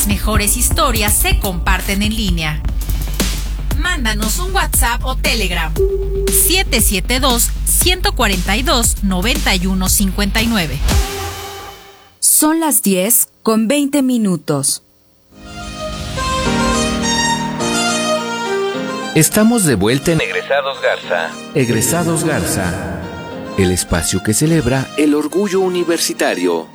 las mejores historias se comparten en línea. Mándanos un WhatsApp o Telegram 772-142-9159. Son las 10:20. Estamos de vuelta en Egresados Garza. Egresados Garza, el espacio que celebra el orgullo universitario.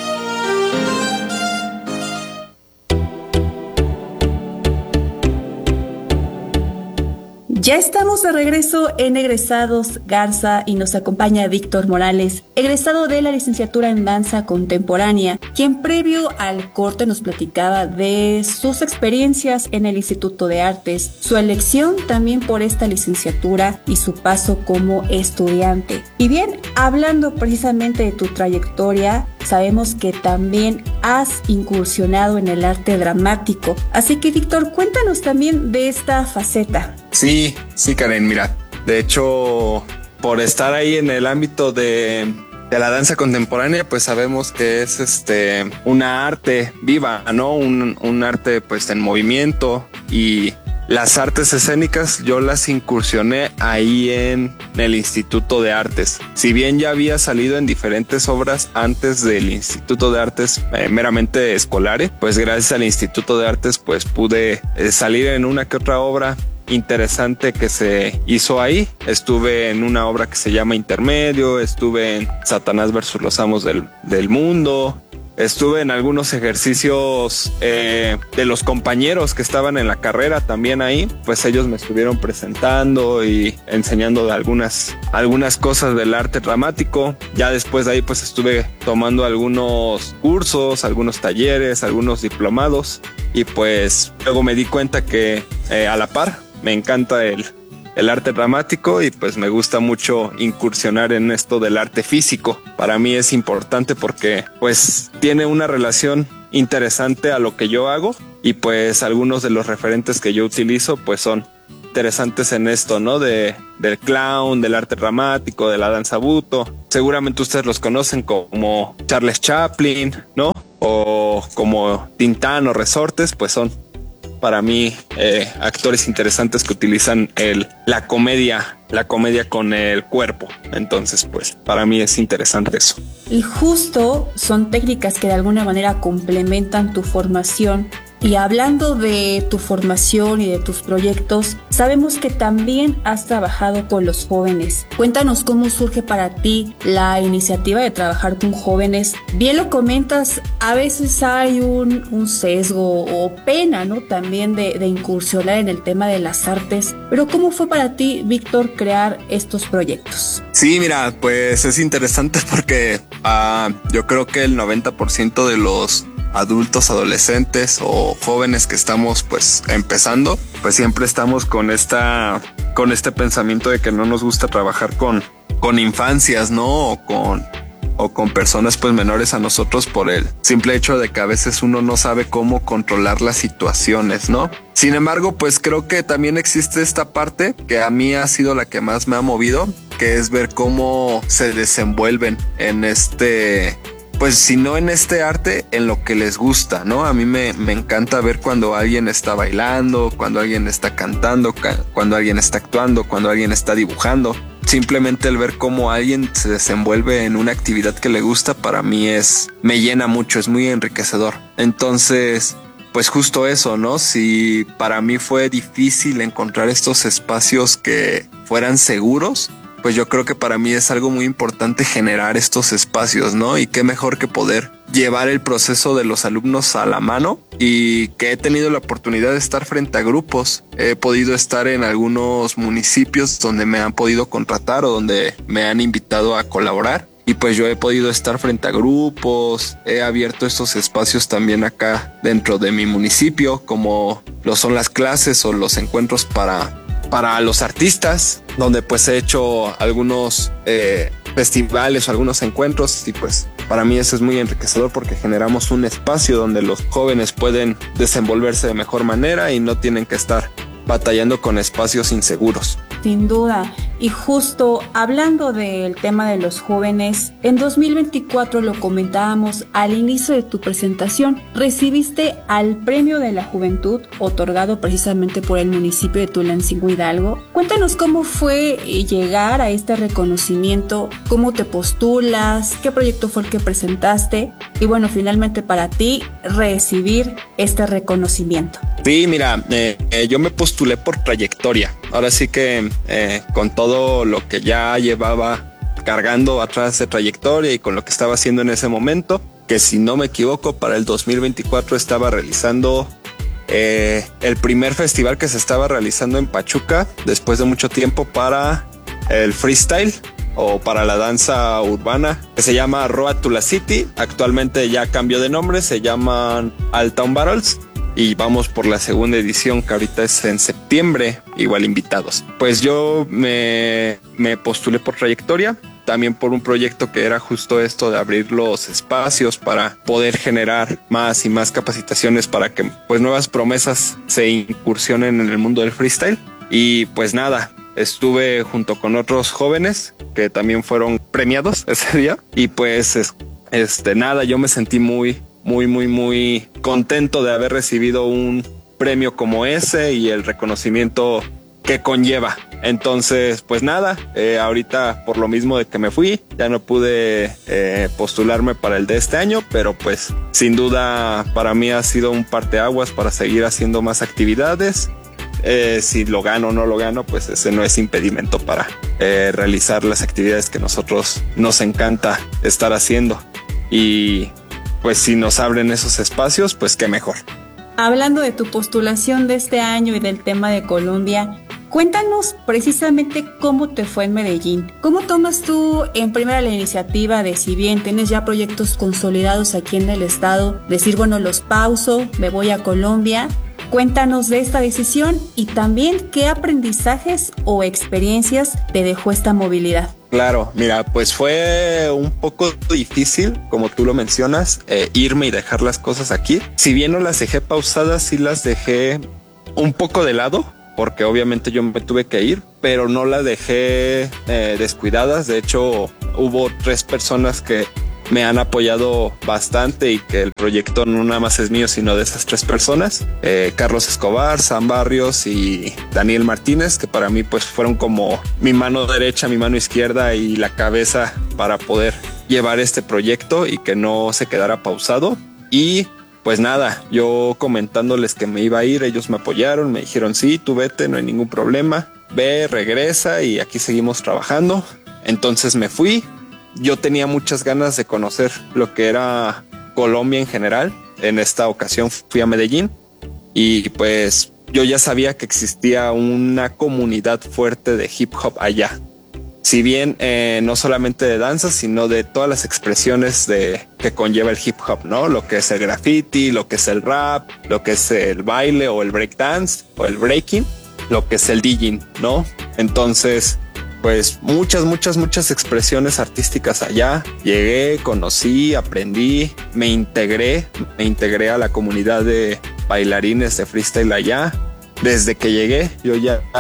Ya estamos de regreso en Egresados Garza y nos acompaña Víctor Morales, egresado de la licenciatura en Danza Contemporánea, quien previo al corte nos platicaba de sus experiencias en el Instituto de Artes, su elección también por esta licenciatura y su paso como estudiante. Y bien, hablando precisamente de tu trayectoria, sabemos que también has incursionado en el arte dramático. Así que, Víctor, cuéntanos también de esta faceta. Sí, Karen, mira, de hecho, por estar ahí en el ámbito de la danza contemporánea, pues sabemos que es una arte viva, ¿no? Un arte pues en movimiento, y las artes escénicas yo las incursioné ahí en el Instituto de Artes. Si bien ya había salido en diferentes obras antes del Instituto de Artes meramente escolares, pues gracias al Instituto de Artes pues pude salir en una que otra obra interesante que se hizo ahí. Estuve en una obra que se llama Intermedio, estuve en Satanás versus los amos del mundo, estuve en algunos ejercicios de los compañeros que estaban en la carrera también ahí, pues ellos me estuvieron presentando y enseñando de algunas cosas del arte dramático. Ya después de ahí pues estuve tomando algunos cursos, algunos talleres, algunos diplomados, y pues luego me di cuenta que a la par me encanta el arte dramático, y pues me gusta mucho incursionar en esto del arte físico. Para mí es importante porque pues tiene una relación interesante a lo que yo hago, y pues algunos de los referentes que yo utilizo pues son interesantes en esto, ¿no? Del clown, del arte dramático, de la danza buto. Seguramente ustedes los conocen como Charles Chaplin, ¿no? O como Tintán o Resortes, pues son para mí actores interesantes que utilizan la comedia con el cuerpo. Entonces pues para mí es interesante eso. Y justo son técnicas que de alguna manera complementan tu formación. Y hablando de tu formación y de tus proyectos, sabemos que también has trabajado con los jóvenes. Cuéntanos cómo surge para ti la iniciativa de trabajar con jóvenes. Bien lo comentas, a veces hay un sesgo o pena, ¿no? También de incursionar en el tema de las artes. Pero ¿cómo fue para ti, Víctor, crear estos proyectos? Sí, mira, pues es interesante porque yo creo que el 90% de los adultos, adolescentes o jóvenes que estamos pues empezando, pues siempre estamos con este pensamiento de que no nos gusta trabajar con infancias, ¿no? O con personas pues menores a nosotros, por el simple hecho de que a veces uno no sabe cómo controlar las situaciones, ¿no? Sin embargo, pues creo que también existe esta parte que a mí ha sido la que más me ha movido, que es ver cómo se desenvuelven en pues si no en este arte, en lo que les gusta, ¿no? A mí me encanta ver cuando alguien está bailando, cuando alguien está cantando, cuando alguien está actuando, cuando alguien está dibujando. Simplemente el ver cómo alguien se desenvuelve en una actividad que le gusta, para mí me llena mucho, es muy enriquecedor. Entonces, pues justo eso, ¿no? Si para mí fue difícil encontrar estos espacios que fueran seguros, pues yo creo que para mí es algo muy importante generar estos espacios, ¿no? Y qué mejor que poder llevar el proceso de los alumnos a la mano, y que he tenido la oportunidad de estar frente a grupos. He podido estar en algunos municipios donde me han podido contratar o donde me han invitado a colaborar. Y pues yo he podido estar frente a grupos, he abierto estos espacios también acá dentro de mi municipio, como lo son las clases o los encuentros para los artistas, donde pues he hecho algunos festivales o algunos encuentros, y pues para mí eso es muy enriquecedor porque generamos un espacio donde los jóvenes pueden desenvolverse de mejor manera y no tienen que estar batallando con espacios inseguros. Sin duda. Y justo hablando del tema de los jóvenes, en 2024 lo comentábamos al inicio de tu presentación, recibiste al Premio de la Juventud otorgado precisamente por el municipio de Tulancingo, Hidalgo. Cuéntanos cómo fue llegar a este reconocimiento, cómo te postulas, qué proyecto fue el que presentaste y bueno, finalmente para ti recibir este reconocimiento. Sí, mira, yo me postulé por trayectoria. Ahora sí que con todo lo que ya llevaba cargando atrás de trayectoria y con lo que estaba haciendo en ese momento, que si no me equivoco para el 2024 estaba realizando el primer festival que se estaba realizando en Pachuca después de mucho tiempo para el freestyle o para la danza urbana, que se llama Road to la City. Actualmente ya cambió de nombre, se llaman All Town Battles. Y vamos por la segunda edición, que ahorita es en septiembre, igual invitados. Pues yo me postulé por trayectoria, también por un proyecto que era justo esto de abrir los espacios para poder generar más y más capacitaciones para que pues nuevas promesas se incursionen en el mundo del freestyle. Y pues nada, estuve junto con otros jóvenes que también fueron premiados ese día. Y pues nada, yo me sentí muy contento de haber recibido un premio como ese y el reconocimiento que conlleva. Entonces, pues nada, ahorita por lo mismo de que me fui, ya no pude postularme para el de este año, pero pues sin duda para mí ha sido un parteaguas para seguir haciendo más actividades. Si lo gano o no lo gano, pues ese no es impedimento para realizar las actividades que nosotros nos encanta estar haciendo. Y pues si nos abren esos espacios, pues qué mejor. Hablando de tu postulación de este año y del tema de Colombia, cuéntanos precisamente cómo te fue en Medellín. ¿Cómo tomas tú en primera la iniciativa de, si bien tienes ya proyectos consolidados aquí en el estado, decir, bueno, los pauso, me voy a Colombia? Cuéntanos de esta decisión y también qué aprendizajes o experiencias te dejó esta movilidad. Claro, mira, pues fue un poco difícil, como tú lo mencionas, irme y dejar las cosas aquí. Si bien no las dejé pausadas, sí las dejé un poco de lado, porque obviamente yo me tuve que ir, pero no las dejé descuidadas. De hecho, hubo 3 personas que me han apoyado bastante y que el proyecto no nada más es mío, sino de esas 3 personas. Carlos Escobar, Sam Barrios y Daniel Martínez, que para mí pues fueron como mi mano derecha, mi mano izquierda y la cabeza para poder llevar este proyecto y que no se quedara pausado. Y pues nada, yo comentándoles que me iba a ir, ellos me apoyaron, me dijeron sí, tú vete, no hay ningún problema, ve, regresa y aquí seguimos trabajando. Entonces me fui. Yo tenía muchas ganas de conocer lo que era Colombia en general. En esta ocasión fui a Medellín y pues yo ya sabía que existía una comunidad fuerte de hip hop allá. Si bien no solamente de danza, sino de todas las expresiones que conlleva el hip hop, ¿no? Lo que es el graffiti, lo que es el rap, lo que es el baile o el breakdance o el breaking, lo que es el DJing, ¿no? Entonces, pues muchas expresiones artísticas allá. Llegué, conocí, aprendí, me integré a la comunidad de bailarines de freestyle allá. Desde que llegué, yo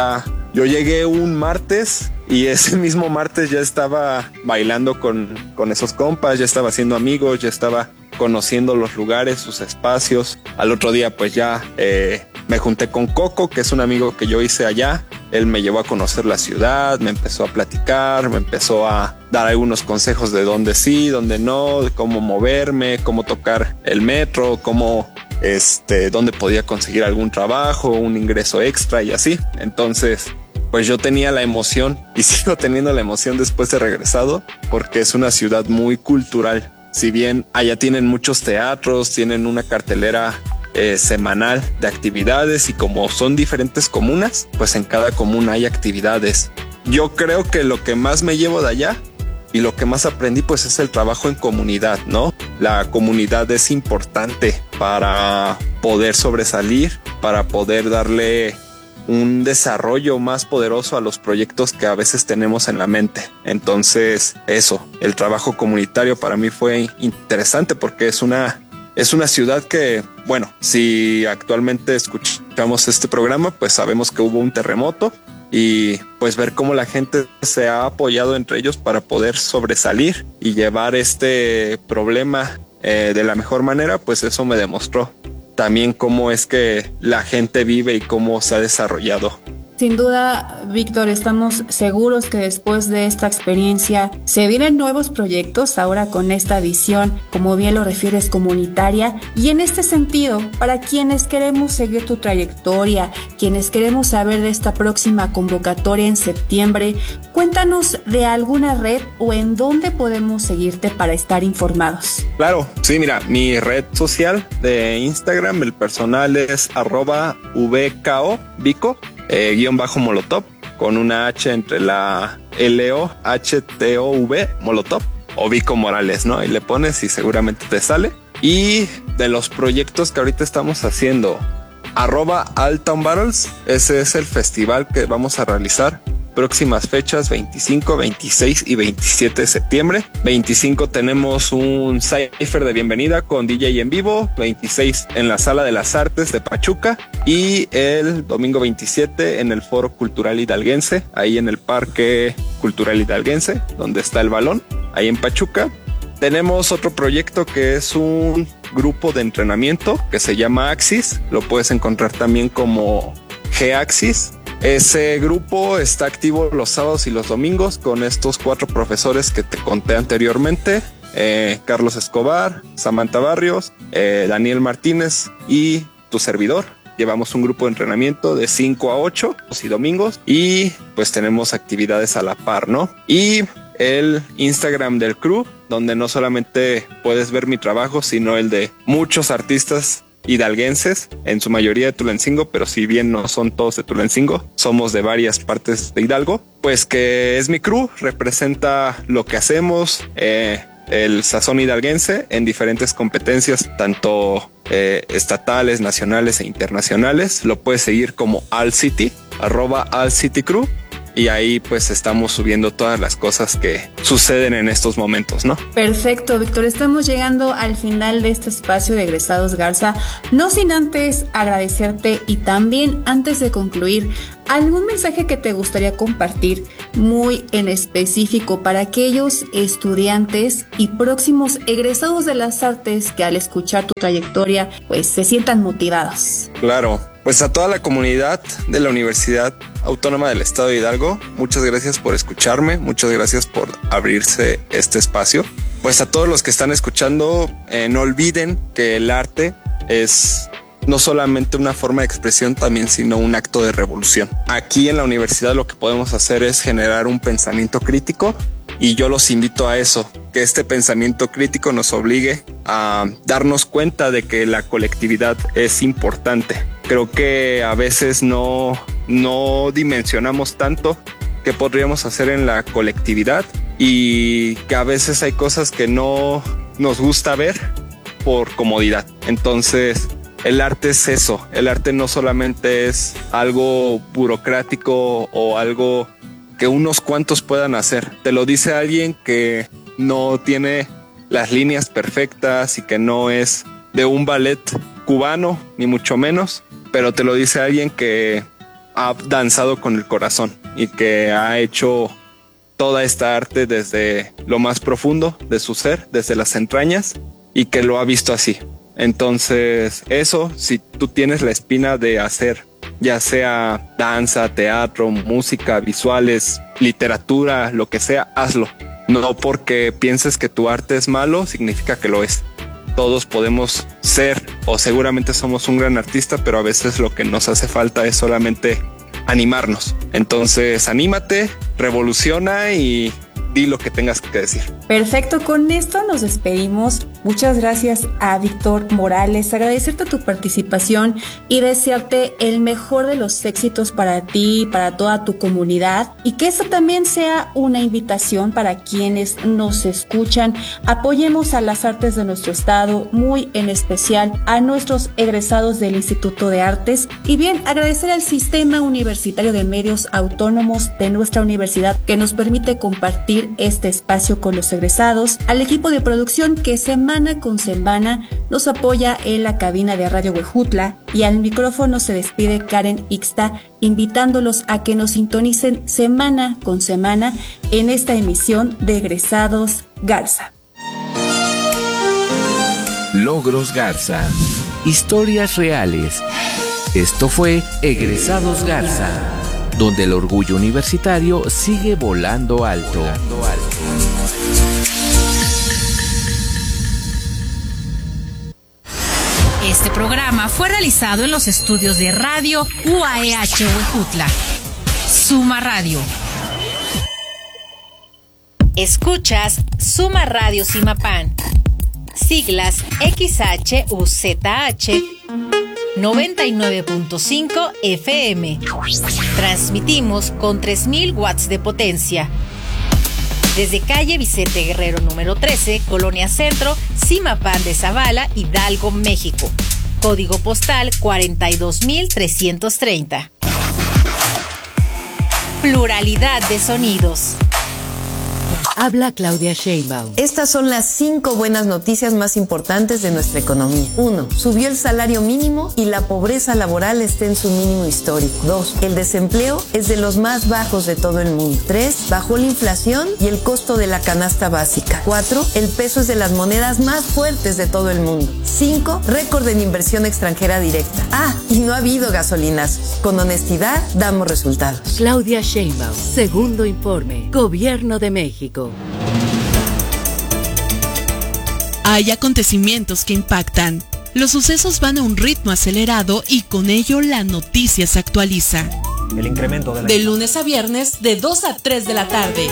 llegué un martes y ese mismo martes ya estaba bailando con esos compas, ya estaba haciendo amigos, ya estaba conociendo los lugares, sus espacios. Al otro día pues ya me junté con Coco, que es un amigo que yo hice allá. Él me llevó a conocer la ciudad, me empezó a platicar, me empezó a dar algunos consejos de dónde sí, dónde no, de cómo moverme, cómo tocar el metro, cómo dónde podía conseguir algún trabajo, un ingreso extra y así. Entonces, pues yo tenía la emoción y sigo teniendo la emoción después de regresado, porque es una ciudad muy cultural. Si bien allá tienen muchos teatros, tienen una cartelera semanal de actividades y como son diferentes comunas, pues en cada comuna hay actividades. Yo creo que lo que más me llevo de allá y lo que más aprendí pues es el trabajo en comunidad, ¿no? La comunidad es importante para poder sobresalir, para poder darle un desarrollo más poderoso a los proyectos que a veces tenemos en la mente. Entonces eso, el trabajo comunitario para mí fue interesante porque es una ciudad que, bueno, si actualmente escuchamos este programa, pues sabemos que hubo un terremoto y pues ver cómo la gente se ha apoyado entre ellos para poder sobresalir y llevar este problema de la mejor manera, pues eso me demostró también cómo es que la gente vive y cómo se ha desarrollado. Sin duda, Víctor, estamos seguros que después de esta experiencia se vienen nuevos proyectos, ahora con esta visión, como bien lo refieres, comunitaria. Y en este sentido, para quienes queremos seguir tu trayectoria, quienes queremos saber de esta próxima convocatoria en septiembre, cuéntanos de alguna red o en dónde podemos seguirte para estar informados. Claro, sí, mira, mi red social de Instagram, el personal es @vko, Vico, _Molotov, con una H entre la LOHTOV, Molotov, o Vico Morales, ¿no? Ahí le pones y seguramente te sale. Y de los proyectos que ahorita estamos haciendo, @Altown Battles, ese es el festival que vamos a realizar. Próximas fechas 25, 26 y 27 de septiembre. 25 tenemos un cypher de bienvenida con DJ en vivo. 26 en la Sala de las Artes de Pachuca. Y el domingo 27 en el Foro Cultural Hidalguense, ahí en el Parque Cultural Hidalguense, donde está el balón, ahí en Pachuca. Tenemos otro proyecto que es un grupo de entrenamiento que se llama Axis. Lo puedes encontrar también como G-Axis. Ese grupo está activo los sábados y los domingos con estos 4 profesores que te conté anteriormente. Carlos Escobar, Samantha Barrios, Daniel Martínez y tu servidor. Llevamos un grupo de entrenamiento de 5 a 8 y domingos y pues tenemos actividades a la par, ¿no? Y el Instagram del crew, donde no solamente puedes ver mi trabajo, sino el de muchos artistas hidalguenses, en su mayoría de Tulancingo, pero si bien no son todos de Tulancingo, somos de varias partes de Hidalgo, pues que es mi crew, representa lo que hacemos, el sazón hidalguense en diferentes competencias, tanto estatales, nacionales e internacionales. Lo puedes seguir como AllCity, @AllCityCrew. Y ahí pues estamos subiendo todas las cosas que suceden en estos momentos, ¿no? Perfecto, Víctor. Estamos llegando al final de este espacio de Egresados Garza. No sin antes agradecerte y también antes de concluir, ¿algún mensaje que te gustaría compartir muy en específico para aquellos estudiantes y próximos egresados de las artes que al escuchar tu trayectoria pues se sientan motivados? Claro. Pues a toda la comunidad de la Universidad Autónoma del Estado de Hidalgo, muchas gracias por escucharme, muchas gracias por abrirse este espacio. Pues a todos los que están escuchando, no olviden que el arte es no solamente una forma de expresión también, sino un acto de revolución. Aquí en la universidad lo que podemos hacer es generar un pensamiento crítico y yo los invito a eso, que este pensamiento crítico nos obligue a darnos cuenta de que la colectividad es importante. Creo que a veces no dimensionamos tanto qué podríamos hacer en la colectividad y que a veces hay cosas que no nos gusta ver por comodidad. Entonces, el arte es eso. El arte no solamente es algo burocrático o algo que unos cuantos puedan hacer. Te lo dice alguien que no tiene las líneas perfectas y que no es de un ballet cubano, ni mucho menos, pero te lo dice alguien que ha danzado con el corazón y que ha hecho toda esta arte desde lo más profundo de su ser, desde las entrañas, y que lo ha visto así. Entonces, eso, si tú tienes la espina de hacer, ya sea danza, teatro, música, visuales, literatura, lo que sea, hazlo. No porque pienses que tu arte es malo, significa que lo es. Todos podemos ser, o seguramente somos un gran artista, pero a veces lo que nos hace falta es solamente animarnos. Entonces, anímate, revoluciona y di lo que tengas que decir. Perfecto, con esto nos despedimos. Muchas gracias a Víctor Morales, agradecerte tu participación y desearte el mejor de los éxitos para ti, para toda tu comunidad, y que esto también sea una invitación para quienes nos escuchan. Apoyemos a las artes de nuestro estado, muy en especial a nuestros egresados del Instituto de Artes, y bien, agradecer al Sistema Universitario de Medios Autónomos de nuestra universidad que nos permite compartir este espacio con los egresados, al equipo de producción que semana semana con semana nos apoya en la cabina de Radio Huejutla y al micrófono se despide Karen Ixta, invitándolos a que nos sintonicen semana con semana en esta emisión de Egresados Garza. Logros Garza. Historias reales. Esto fue Egresados Garza, donde el orgullo universitario sigue volando alto. Este programa fue realizado en los estudios de Radio UAEH Huejutla. Suma Radio. Escuchas Suma Radio Simapán. Siglas XHUZH 99.5 FM. Transmitimos con 3000 watts de potencia. Desde calle Vicente Guerrero número 13, Colonia Centro, Simapán de Zavala, Hidalgo, México. Código postal 42330. Pluralidad de sonidos. Habla Claudia Sheinbaum. Estas son las 5 buenas noticias más importantes de nuestra economía. 1. Subió el salario mínimo y la pobreza laboral está en su mínimo histórico. 2. El desempleo es de los más bajos de todo el mundo. 3. Bajó la inflación y el costo de la canasta básica. 4. El peso es de las monedas más fuertes de todo el mundo. 5. Récord en inversión extranjera directa. Y no ha habido gasolinazos. Con honestidad damos resultados. Claudia Sheinbaum, segundo informe. Gobierno de México. Hay acontecimientos que impactan. Los sucesos van a un ritmo acelerado y con ello la noticia se actualiza. El incremento de lunes a viernes de 2 a 3 de la tarde.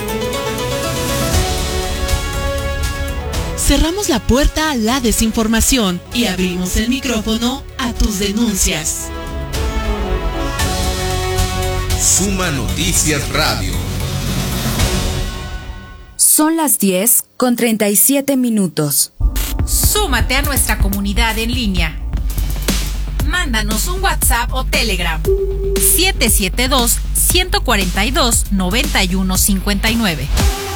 Cerramos la puerta a la desinformación y abrimos el micrófono a tus denuncias. Suma Noticias Radio. Son las 10:37. Súmate a nuestra comunidad en línea. Mándanos un WhatsApp o Telegram 772-142-9159.